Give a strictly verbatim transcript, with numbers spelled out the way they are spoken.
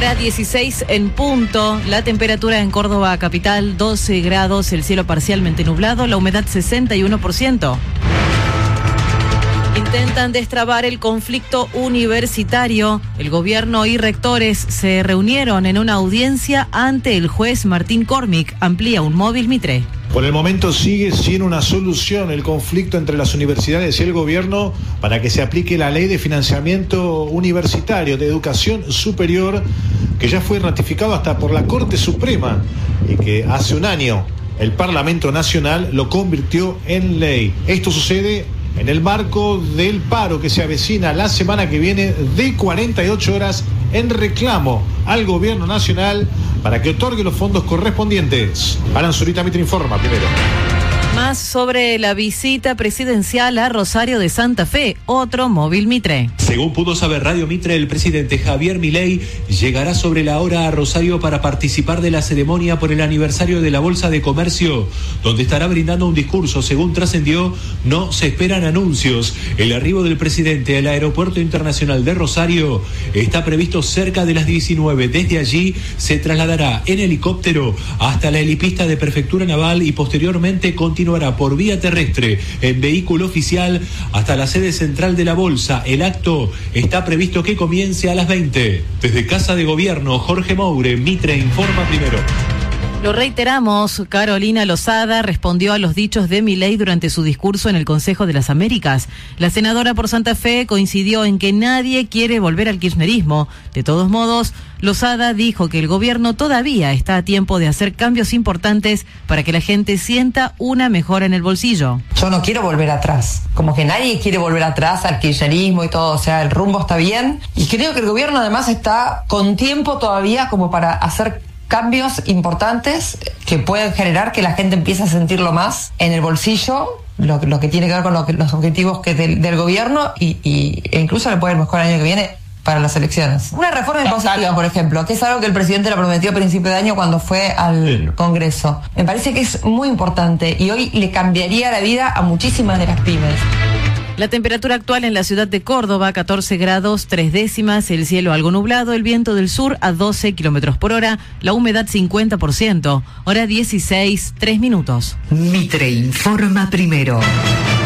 Hora dieciséis en punto. La temperatura en Córdoba capital doce grados, el cielo parcialmente nublado, la humedad sesenta y uno por ciento. Intentan destrabar el conflicto universitario. El gobierno y rectores se reunieron en una audiencia ante el juez Martín Cormick. Amplía un móvil Mitre. Por el momento sigue sin una solución el conflicto entre las universidades y el gobierno para que se aplique la ley de financiamiento universitario de educación superior, que ya fue ratificado hasta por la Corte Suprema y que hace un año el Parlamento Nacional lo convirtió en ley. Esto sucede en el marco del paro que se avecina la semana que viene de cuarenta y ocho horas en reclamo al gobierno nacional para que otorgue los fondos correspondientes. Alan Zurita, Mitre informa primero. Más sobre la visita presidencial a Rosario de Santa Fe, otro móvil Mitre. Según pudo saber Radio Mitre, el presidente Javier Milei llegará sobre la hora a Rosario para participar de la ceremonia por el aniversario de la Bolsa de Comercio, donde estará brindando un discurso. Según trascendió, no se esperan anuncios. El arribo del presidente al Aeropuerto Internacional de Rosario está previsto cerca de las diecinueve. Desde allí se trasladará en helicóptero hasta la helipista de Prefectura Naval y posteriormente continuará por vía terrestre en vehículo oficial hasta la sede central de la Bolsa. El acto está previsto que comience a las veinte. Desde Casa de Gobierno, Jorge Moure, Mitre informa primero. Lo reiteramos, Carolina Lozada respondió a los dichos de Milei durante su discurso en el Consejo de las Américas. La senadora por Santa Fe coincidió en que nadie quiere volver al kirchnerismo. De todos modos, Lozada dijo que el gobierno todavía está a tiempo de hacer cambios importantes para que la gente sienta una mejora en el bolsillo. Yo no quiero volver atrás, como que nadie quiere volver atrás al kirchnerismo y todo, o sea, el rumbo está bien y creo que el gobierno además está con tiempo todavía como para hacer cambios importantes que pueden generar que la gente empiece a sentirlo más en el bolsillo, lo, lo que tiene que ver con lo que, los objetivos que del, del gobierno y, y, e incluso le puede ir mejor el año que viene para las elecciones. Una reforma impositiva, por ejemplo, que es algo que el presidente lo prometió a principio de año cuando fue al Congreso. Me parece que es muy importante y hoy le cambiaría la vida a muchísimas de las pymes. La temperatura actual en la ciudad de Córdoba, catorce grados, tres décimas, el cielo algo nublado, el viento del sur a doce kilómetros por hora, la humedad cincuenta por ciento, hora dieciséis, tres minutos. Mitre informa primero.